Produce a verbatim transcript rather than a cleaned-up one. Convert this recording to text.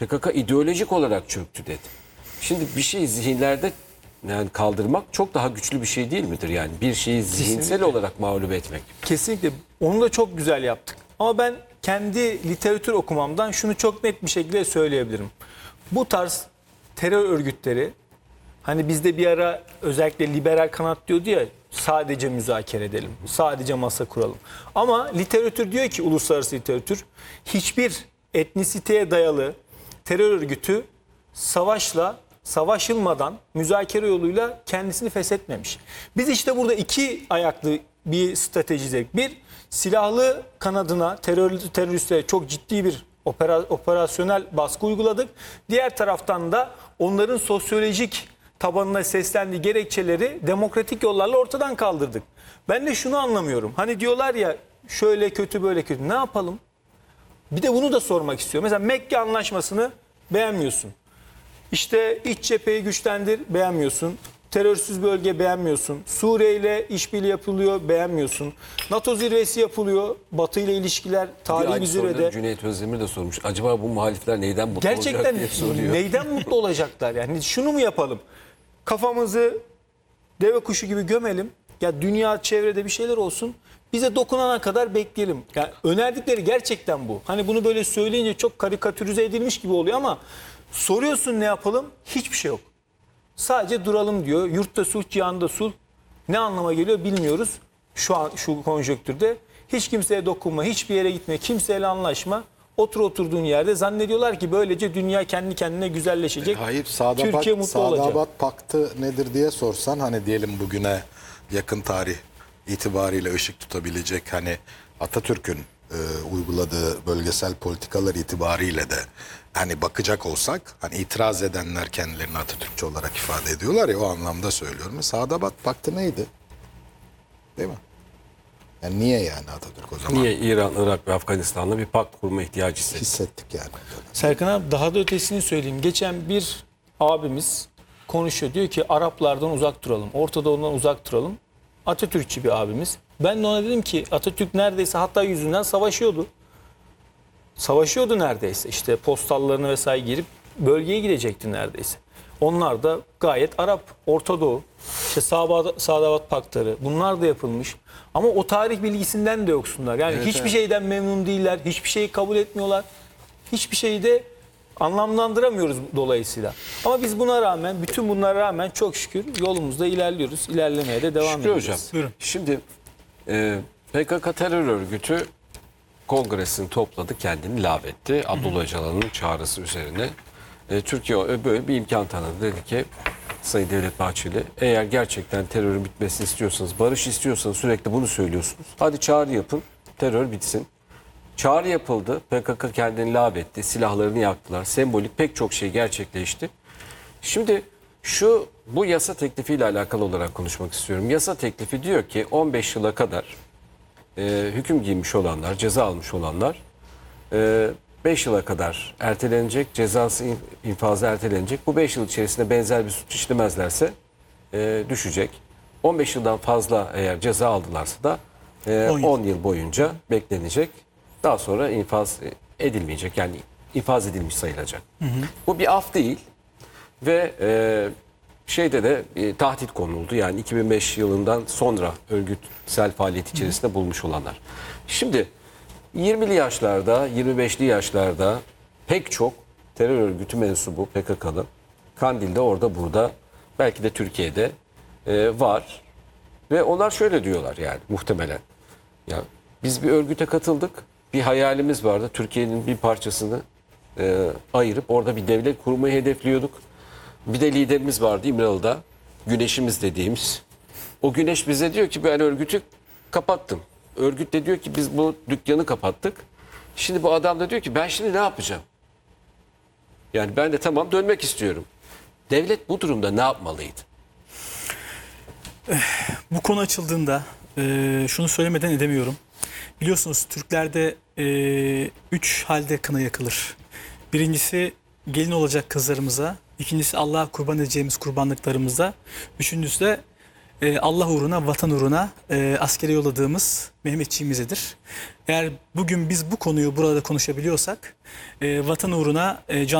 P K K ideolojik olarak çöktü dedi. Şimdi bir şeyi zihinlerde yani kaldırmak çok daha güçlü bir şey değil midir? Yani bir şeyi zihinsel Kesinlikle. olarak mağlup etmek. Kesinlikle. Onu da çok güzel yaptık. Ama ben kendi literatür okumamdan şunu çok net bir şekilde söyleyebilirim. Bu tarz terör örgütleri, hani bizde bir ara özellikle liberal kanat diyordu ya, sadece müzakere edelim, sadece masa kuralım. Ama literatür diyor ki, uluslararası literatür, hiçbir etnisiteye dayalı terör örgütü savaşla, savaşılmadan müzakere yoluyla kendisini feshetmemiş. Biz işte burada iki ayaklı bir strateji izledik. Bir, silahlı kanadına, terör, teröristlere çok ciddi bir opera, operasyonel baskı uyguladık. Diğer taraftan da onların sosyolojik tabanına seslendiği gerekçeleri demokratik yollarla ortadan kaldırdık. Ben de şunu anlamıyorum. Hani diyorlar ya, şöyle kötü böyle kötü. Ne yapalım? Bir de bunu da sormak istiyorum. Mesela Mekke Anlaşması'nı beğenmiyorsun. İşte iç cepheyi güçlendir, beğenmiyorsun. Terörsüz bölge, beğenmiyorsun. Suriye ile işbirliği yapılıyor, beğenmiyorsun. NATO zirvesi yapılıyor. Batı ile ilişkiler tarihi bir zirvede. Cüneyt Özdemir de sormuş. Acaba bu muhalifler neyden mutlu Gerçekten olacak diye soruyor. neyden mutlu olacaklar? Yani şunu mu yapalım? Kafamızı deve kuşu gibi gömelim. Ya dünya çevrede bir şeyler olsun. Bize dokunana kadar bekleyelim. Yani önerdikleri gerçekten bu. Hani bunu böyle söyleyince çok karikatürize edilmiş gibi oluyor ama soruyorsun ne yapalım? Hiçbir şey yok. Sadece duralım diyor. Yurtta sulh, cihanda sulh. Ne anlama geliyor bilmiyoruz. Şu an şu konjonktürde hiç kimseye dokunma, hiçbir yere gitme, kimseyle anlaşma. Otur oturduğun yerde, zannediyorlar ki böylece dünya kendi kendine güzelleşecek. Hayır, Sadabat, Türkiye mutlu olacak. Sadabat Paktı nedir diye sorsan, hani diyelim bugüne yakın tarih itibariyle ışık tutabilecek, hani Atatürk'ün e, uyguladığı bölgesel politikalar itibariyle de hani bakacak olsak, hani itiraz edenler kendilerini Atatürkçü olarak ifade ediyorlar ya, o anlamda söylüyorum. Sadabat Paktı neydi? Değil mi? Yani niye yani Atatürk o zaman? Niye İran, Irak ve Afganistan'la bir pakt kurma ihtiyacı hissetti? Hissettik yani. Serkan abi, daha da ötesini söyleyeyim. Geçen bir abimiz konuşuyor. Diyor ki Araplardan uzak duralım. Orta Doğu'dan uzak duralım. Atatürkçü bir abimiz. Ben de ona dedim ki Atatürk neredeyse Hatay yüzünden savaşıyordu. Savaşıyordu neredeyse. İşte postallarını vesaire girip bölgeye gidecekti neredeyse. Onlar da gayet Arap, Orta Doğu, işte Sadabat, Sadabat Paktları, bunlar da yapılmış. Ama o tarih bilgisinden de yoksunlar. Yani Evet, hiçbir evet. şeyden memnun değiller, hiçbir şeyi kabul etmiyorlar. Hiçbir şeyi de anlamlandıramıyoruz dolayısıyla. Ama biz buna rağmen, bütün bunlara rağmen çok şükür yolumuzda ilerliyoruz. İlerlemeye de devam Şükrü ediyoruz. Hocam, Buyurun. şimdi e, P K K terör örgütü kongresini topladı, kendini lağvetti. Abdullah Öcalan'ın çağrısı üzerine e, Türkiye böyle bir imkan tanıdı. Dedi ki Sayın Devlet Bahçeli, eğer gerçekten terörün bitmesini istiyorsanız, barış istiyorsanız, sürekli bunu söylüyorsunuz. Hadi çağrı yapın, terör bitsin. Çağrı yapıldı, P K K kendini lağvetti, silahlarını yaktılar. Sembolik pek çok şey gerçekleşti. Şimdi şu bu yasa teklifiyle alakalı olarak konuşmak istiyorum. Yasa teklifi diyor ki on beş yıla kadar e, hüküm giymiş olanlar, ceza almış olanlar e, beş yıla kadar ertelenecek, cezası in- infazı ertelenecek. Bu beş yıl içerisinde benzer bir suç işlemezlerse e, düşecek. on beş yıldan fazla eğer ceza aldılarsa da e, on yıl. on yıl boyunca beklenecek. Daha sonra infaz edilmeyecek, yani infaz edilmiş sayılacak. Hı hı. Bu bir af değil ve e, şeyde de e, tahdit konuldu. Yani iki bin beş yılından sonra örgütsel faaliyet içerisinde bulmuş olanlar. Şimdi yirmili yaşlarda, yirmi beşli yaşlarda pek çok terör örgütü mensubu P K K'lı Kandil'de, orada burada, belki de Türkiye'de e, var. Ve onlar şöyle diyorlar, yani muhtemelen. Ya biz bir örgüte katıldık. Bir hayalimiz vardı. Türkiye'nin bir parçasını e, ayırıp orada bir devlet kurmayı hedefliyorduk. Bir de liderimiz vardı İmralı'da. Güneşimiz dediğimiz. O güneş bize diyor ki ben örgütü kapattım. Örgüt de diyor ki biz bu dükkanı kapattık. Şimdi bu adam da diyor ki ben şimdi ne yapacağım? Yani ben de tamam dönmek istiyorum. Devlet bu durumda ne yapmalıydı? Bu konu açıldığında e, şunu söylemeden edemiyorum. Biliyorsunuz Türklerde e, üç halde kına yakılır. Birincisi gelin olacak kızlarımıza. İkincisi Allah'a kurban edeceğimiz kurbanlıklarımıza. Üçüncüsü de e, Allah uğruna, vatan uğruna e, askere yolladığımız Mehmetçiğimizedir. Eğer bugün biz bu konuyu burada konuşabiliyorsak e, vatan uğruna e, can